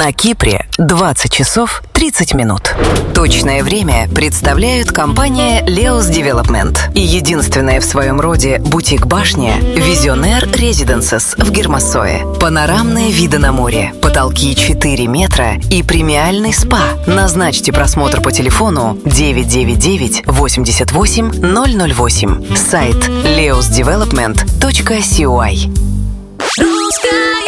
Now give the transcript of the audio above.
На Кипре 20 часов 30 минут. Точное время представляют компания Leos Development и единственная в своем роде бутик-башня Visionaire Residences в Гермассое. Панорамные виды на море, потолки 4 метра и премиальный спа. Назначьте просмотр по телефону 999 88 008. Сайт leosdevelopment.coy. Русское